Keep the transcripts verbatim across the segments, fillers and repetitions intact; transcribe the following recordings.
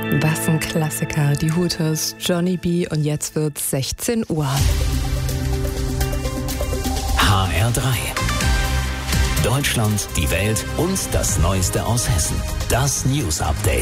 Was ein Klassiker. Die Hooters, Johnny B. und jetzt wird's sechzehn Uhr. H R drei. Deutschland, die Welt und das Neueste aus Hessen. Das News Update.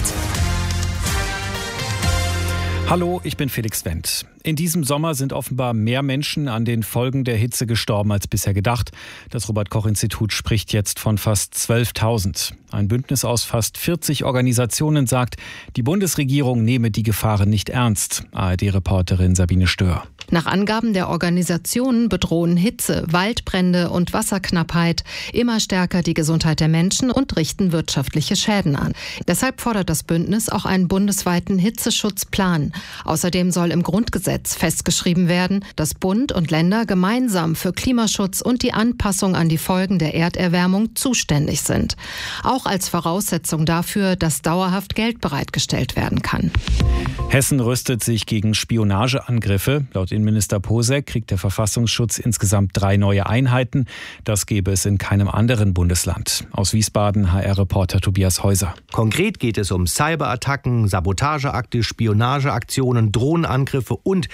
Hallo, ich bin Felix Wendt. In diesem Sommer sind offenbar mehr Menschen an den Folgen der Hitze gestorben als bisher gedacht. Das Robert-Koch-Institut spricht jetzt von fast zwölftausend. Ein Bündnis aus fast vierzig Organisationen sagt, die Bundesregierung nehme die Gefahren nicht ernst. A R D-Reporterin Sabine Stör. Nach Angaben der Organisationen bedrohen Hitze, Waldbrände und Wasserknappheit immer stärker die Gesundheit der Menschen und richten wirtschaftliche Schäden an. Deshalb fordert das Bündnis auch einen bundesweiten Hitzeschutzplan. Außerdem soll im Grundgesetz festgeschrieben werden, dass Bund und Länder gemeinsam für Klimaschutz und die Anpassung an die Folgen der Erderwärmung zuständig sind. Auch als Voraussetzung dafür, dass dauerhaft Geld bereitgestellt werden kann. Hessen rüstet sich gegen Spionageangriffe. Laut Innenminister Posek kriegt der Verfassungsschutz insgesamt drei neue Einheiten. Das gäbe es in keinem anderen Bundesland. Aus Wiesbaden H R-Reporter Tobias Häuser. Konkret geht es um Cyberattacken, Sabotageakte, Spionageaktionen, Drohnenangriffe und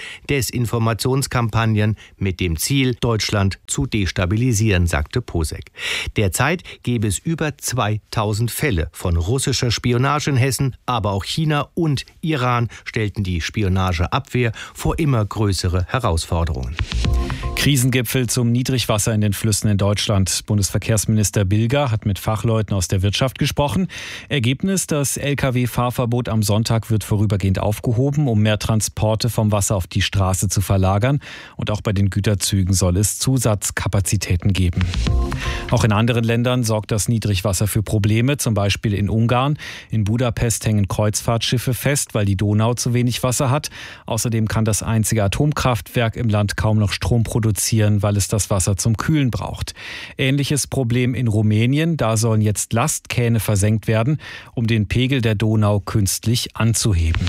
Desinformationskampagnen mit dem Ziel, Deutschland zu destabilisieren, sagte Posek. Derzeit gäbe es über zweitausend Fälle von russischer Spionage in Hessen, aber auch China und Iran stellten die Spionageabwehr vor immer größere Herausforderungen. Krisengipfel zum Niedrigwasser in den Flüssen in Deutschland. Bundesverkehrsminister Bilger hat mit Fachleuten aus der Wirtschaft gesprochen. Ergebnis: Das L K W-Fahrverbot am Sonntag wird vorübergehend aufgehoben, um mehr Transporte vom Wasser auf die Straße zu verlagern. Und auch bei den Güterzügen soll es Zusatzkapazitäten geben. Auch in anderen Ländern sorgt das Niedrigwasser für Probleme, zum Beispiel in Ungarn. In Budapest hängen Kreuzfahrtschiffe fest, weil die Donau zu wenig Wasser hat. Außerdem kann das einzige Atomkraftwerk im Land kaum noch Strom produzieren, weil es das Wasser zum Kühlen braucht. Ähnliches Problem in Rumänien. Da sollen jetzt Lastkähne versenkt werden, um den Pegel der Donau künstlich anzuheben.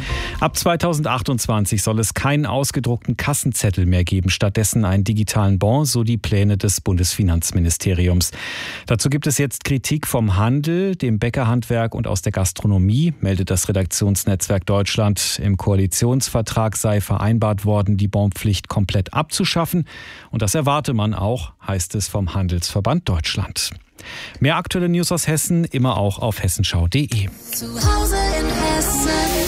Ab zweitausendachtundzwanzig soll es keinen ausgedruckten Kassenzettel mehr geben, stattdessen einen digitalen Bon, so die Pläne des Bundesfinanzministeriums. Dazu gibt es jetzt Kritik vom Handel, dem Bäckerhandwerk und aus der Gastronomie, meldet das Redaktionsnetzwerk Deutschland. Im Koalitionsvertrag sei vereinbart worden, die Bonpflicht komplett abzuschaffen. Und das erwarte man auch, heißt es vom Handelsverband Deutschland. Mehr aktuelle News aus Hessen, immer auch auf hessenschau punkt de. Zu Hause in Hessen.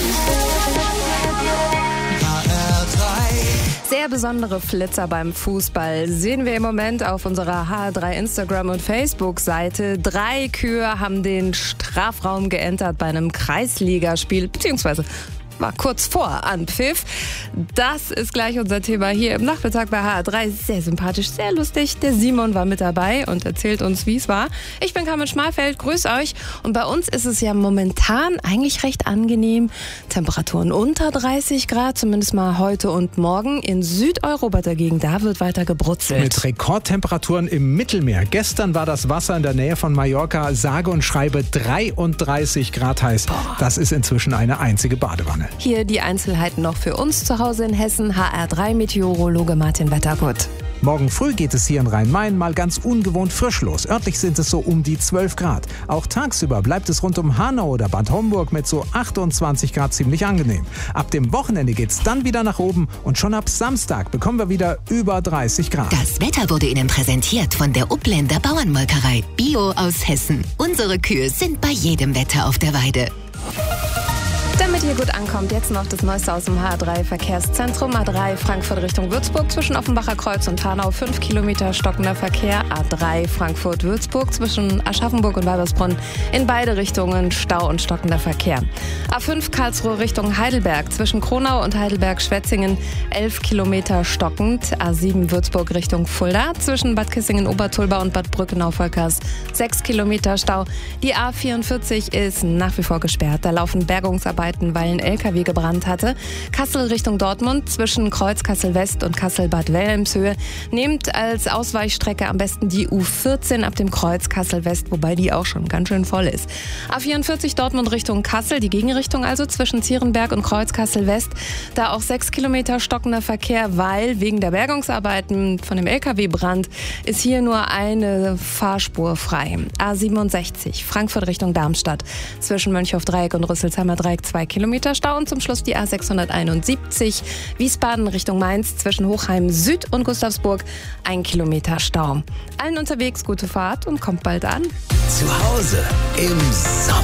Sehr besondere Flitzer beim Fußball sehen wir im Moment auf unserer H R drei Instagram- und Facebook-Seite. Drei Kühe haben den Strafraum geentert bei einem Kreisligaspiel, beziehungsweise war kurz vor Anpfiff. Das ist gleich unser Thema hier im Nachmittag bei H R drei. Sehr sympathisch, sehr lustig. Der Simon war mit dabei und erzählt uns, wie es war. Ich bin Carmen Schmalfeld, grüß euch. Und bei uns ist es ja momentan eigentlich recht angenehm. Temperaturen unter dreißig Grad, zumindest mal heute und morgen. In Südeuropa dagegen, da wird weiter gebrutzelt. Mit Rekordtemperaturen im Mittelmeer. Gestern war das Wasser in der Nähe von Mallorca sage und schreibe dreiunddreißig Grad heiß. Boah. Das ist inzwischen eine einzige Badewanne. Hier die Einzelheiten noch für uns zu Hause in Hessen. H R drei Meteorologe Martin Wettergut. Morgen früh geht es hier in Rhein-Main mal ganz ungewohnt frisch los. Örtlich sind es so um die zwölf Grad. Auch tagsüber bleibt es rund um Hanau oder Bad Homburg mit so achtundzwanzig Grad ziemlich angenehm. Ab dem Wochenende geht's dann wieder nach oben und schon ab Samstag bekommen wir wieder über dreißig Grad. Das Wetter wurde Ihnen präsentiert von der Upländer Bauernmolkerei. Bio aus Hessen. Unsere Kühe sind bei jedem Wetter auf der Weide. Damit ihr gut ankommt, jetzt noch das Neueste aus dem H R drei Verkehrszentrum. A drei Frankfurt Richtung Würzburg zwischen Offenbacher Kreuz und Hanau fünf Kilometer stockender Verkehr. A drei Frankfurt-Würzburg zwischen Aschaffenburg und Weibersbronn in beide Richtungen Stau und stockender Verkehr. A fünf Karlsruhe Richtung Heidelberg zwischen Kronau und Heidelberg-Schwetzingen elf Kilometer stockend. A sieben Würzburg Richtung Fulda zwischen Bad Kissingen-Obertulba und Bad Brückenau-Volkers sechs Kilometer Stau. Die A vierundvierzig ist nach wie vor gesperrt. Da laufen Bergungsarbeiten, weil ein L K W gebrannt hatte. Kassel Richtung Dortmund zwischen Kreuz Kassel-West und Kassel-Bad Wilhelmshöhe. Nehmt als Ausweichstrecke am besten die U vierzehn ab dem Kreuz Kassel-West, wobei die auch schon ganz schön voll ist. A vierundvierzig Dortmund Richtung Kassel, die Gegenrichtung also zwischen Zierenberg und Kreuz Kassel-West. Da auch sechs Kilometer stockender Verkehr, weil wegen der Bergungsarbeiten von dem L K W-Brand ist hier nur eine Fahrspur frei. A siebenundsechzig Frankfurt Richtung Darmstadt zwischen Mönchhof-Dreieck und Rüsselsheimer Dreieck zwei zwei Kilometer Stau und zum Schluss die A sechshunderteinundsiebzig Wiesbaden Richtung Mainz zwischen Hochheim Süd und Gustavsburg ein Kilometer Stau. Allen unterwegs gute Fahrt und kommt bald an. Zu Hause im Sommer.